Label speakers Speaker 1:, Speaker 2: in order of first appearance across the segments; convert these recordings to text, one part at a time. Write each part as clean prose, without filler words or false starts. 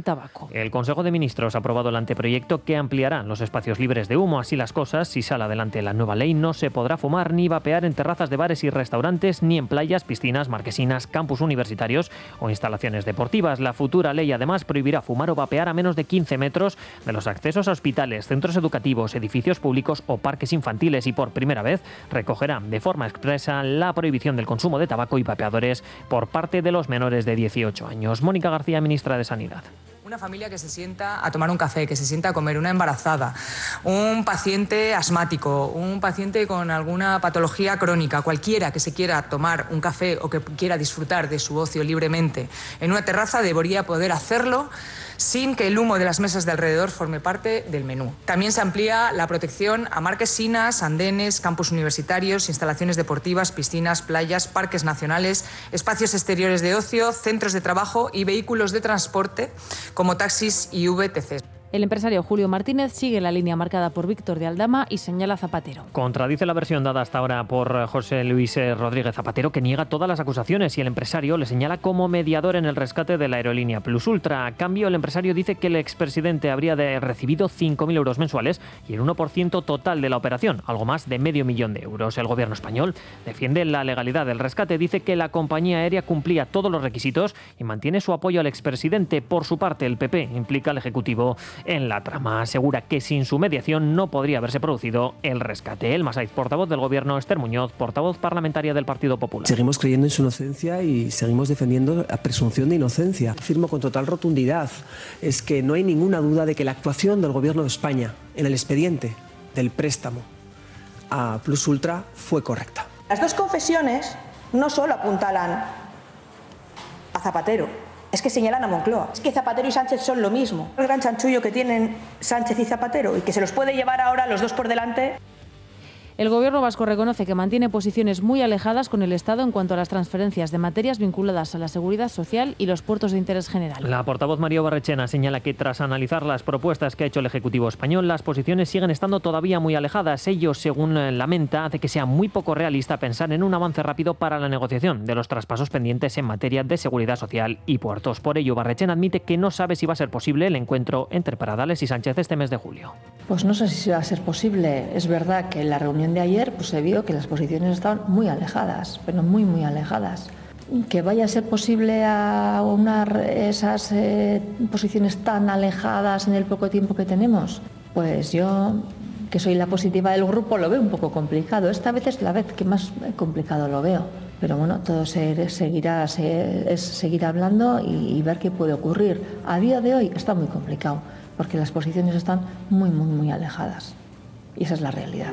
Speaker 1: tabaco.
Speaker 2: El Consejo de Ministros ha aprobado el anteproyecto que ampliará los espacios libres de humo. Así las cosas, si sale adelante la nueva ley, no se podrá fumar ni vapear en terrazas de bares y restaurantes, ni en playas, piscinas, marquesinas, campus universitarios o instalaciones deportivas. La futura ley además prohibirá fumar o vapear a menos de 15 metros de los accesos a hospitales, centros educativos, edificios públicos o parques infantiles, y por primera vez recogerá de forma expresa la prohibición del consumo de tabaco y vapeadores por parte de los menores de 18 años. Mónica García, ministra de Sanidad.
Speaker 3: Una familia que se sienta a tomar un café, que se sienta a comer, una embarazada, un paciente asmático, un paciente con alguna patología crónica, cualquiera que se quiera tomar un café o que quiera disfrutar de su ocio libremente en una terraza debería poder hacerlo sin que el humo de las mesas de alrededor forme parte del menú. También se amplía la protección a marquesinas, andenes, campus universitarios, instalaciones deportivas, piscinas, playas, parques nacionales, espacios exteriores de ocio, centros de trabajo y vehículos de transporte como taxis y VTCs.
Speaker 1: El empresario Julio Martínez sigue la línea marcada por Víctor de Aldama y señala a Zapatero.
Speaker 2: Contradice la versión dada hasta ahora por José Luis Rodríguez Zapatero, que niega todas las acusaciones, y el empresario le señala como mediador en el rescate de la aerolínea Plus Ultra. A cambio, el empresario dice que el expresidente habría recibido 5.000 euros mensuales y el 1% total de la operación, algo más de $500.000 euros. El gobierno español defiende la legalidad del rescate, dice que la compañía aérea cumplía todos los requisitos y mantiene su apoyo al expresidente. Por su parte, el PP implica al Ejecutivo en la trama. Asegura que sin su mediación no podría haberse producido el rescate. Elma Saiz, portavoz del Gobierno; Esther Muñoz, portavoz parlamentaria del Partido Popular.
Speaker 4: Seguimos creyendo en su inocencia y seguimos defendiendo la presunción de inocencia. Afirmo con total rotundidad, es que no hay ninguna duda de que la actuación del Gobierno de España en el expediente del préstamo a Plus Ultra fue correcta.
Speaker 5: Las dos confesiones no solo apuntalan a Zapatero, es que señalan a Moncloa. Es que Zapatero y Sánchez son lo mismo. El gran chanchullo que tienen Sánchez y Zapatero, y que se los puede llevar ahora los dos por delante.
Speaker 1: El gobierno vasco reconoce que mantiene posiciones muy alejadas con el Estado en cuanto a las transferencias de materias vinculadas a la seguridad social y los puertos de interés general.
Speaker 2: La portavoz María Barrechena señala que tras analizar las propuestas que ha hecho el Ejecutivo español, las posiciones siguen estando todavía muy alejadas. Ello, según lamenta, hace que sea muy poco realista pensar en un avance rápido para la negociación de los traspasos pendientes en materia de seguridad social y puertos. Por ello, Barrechena admite que no sabe si va a ser posible el encuentro entre Pradales y Sánchez este mes de julio.
Speaker 6: Pues no sé si va a ser posible. Es verdad que en la reunión de ayer se vio que las posiciones estaban muy alejadas, pero muy, muy alejadas. Que vaya a ser posible aunar esas posiciones tan alejadas en el poco tiempo que tenemos, pues yo, que soy la positiva del grupo, lo veo un poco complicado. Esta vez es la vez que más complicado lo veo. Pero bueno, todo es seguir hablando y ver qué puede ocurrir. A día de hoy está muy complicado, porque las posiciones están muy, muy, muy alejadas. Y esa es la realidad.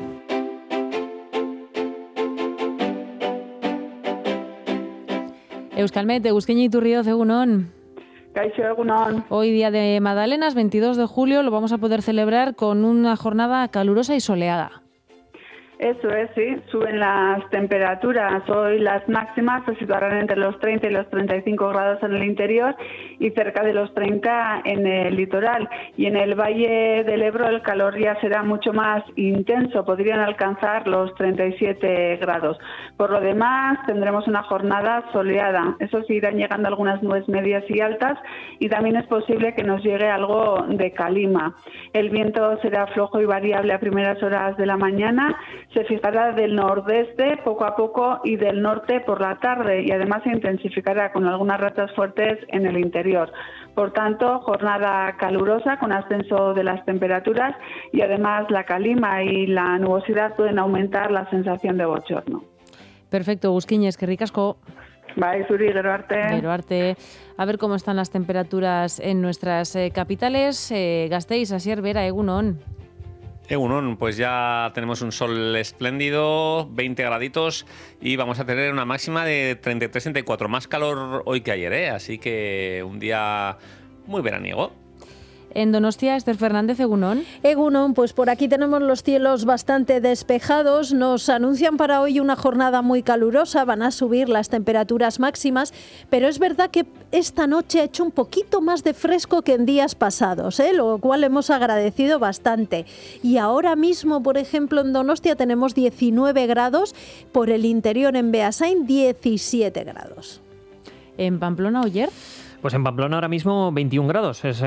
Speaker 1: Euskalmet, Eguzkiña Iturrioz, egunon.
Speaker 7: Kaixo, egunon.
Speaker 1: Hoy, día de Magdalenas, 22 de julio, lo vamos a poder celebrar con una jornada calurosa y soleada.
Speaker 7: Eso es, sí, suben las temperaturas. Hoy las máximas se situarán entre los 30 y los 35 grados en el interior y cerca de los 30 en el litoral. Y en el Valle del Ebro el calor ya será mucho más intenso, podrían alcanzar los 37 grados. Por lo demás, tendremos una jornada soleada. Eso sí, irán llegando algunas nubes medias y altas y también es posible que nos llegue algo de calima. El viento será flojo y variable a primeras horas de la mañana. Se fijará del nordeste poco a poco y del norte por la tarde y además se intensificará con algunas rachas fuertes en el interior. Por tanto, jornada calurosa con ascenso de las temperaturas y además la calima y la nubosidad pueden aumentar la sensación de bochorno.
Speaker 1: Perfecto, Eguzkiña, eskerrik asko.
Speaker 7: Bai, zuri, gero arte.
Speaker 1: Gero arte. A ver cómo están las temperaturas en nuestras capitales. Gasteiz, Asier, Vera, egunon.
Speaker 8: Egunon, pues ya tenemos un sol espléndido, 20 graditos y vamos a tener una máxima de 33-34, más calor hoy que ayer, ¿eh? Así que un día muy veraniego.
Speaker 1: En Donostia, Esther Fernández, egunon.
Speaker 9: Egunon, pues por aquí tenemos los cielos bastante despejados. Nos anuncian para hoy una jornada muy calurosa, van a subir las temperaturas máximas, pero es verdad que esta noche ha hecho un poquito más de fresco que en días pasados, lo cual hemos agradecido bastante. Y ahora mismo, por ejemplo, en Donostia tenemos 19 grados, por el interior en Beasain 17 grados.
Speaker 1: ¿En Pamplona, Oyer?
Speaker 2: Pues en Pamplona ahora mismo 21 grados, es